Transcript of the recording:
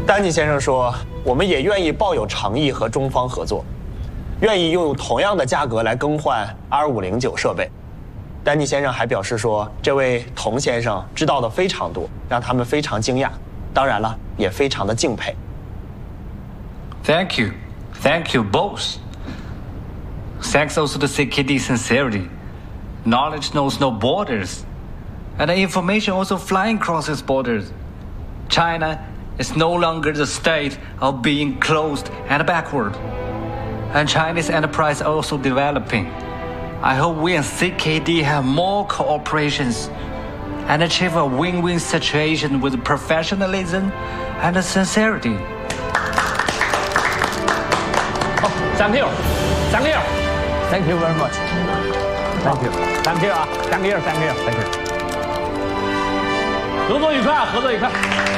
丹尼先生说，我们也愿意抱有诚意和中方合作，愿意用同样的价格来更换 R509设备。丹尼先生还表示说，这位童先生知道的非常多，让他们非常惊讶，当然了，也非常的敬佩。 Thank you both. Thanks also to CKD sincerity. Knowledge knows no borders, and the information also flying crosses borders. China is no longer the state of being closed and backward, and Chinese enterprise are also developing. I hope we and CKD have more cooperations and achieve a win-win situation with professionalism and sincerity. Oh, thank you. Thank you very much. Thank you. Thank you. 合作愉快。